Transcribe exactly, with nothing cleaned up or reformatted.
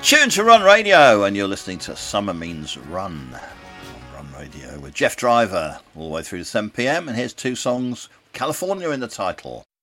Tune to Run Radio, and you're listening to Summer Means Run on Run Radio with Jeff Driver all the way through to seven p m. And here's two songs, California in the title.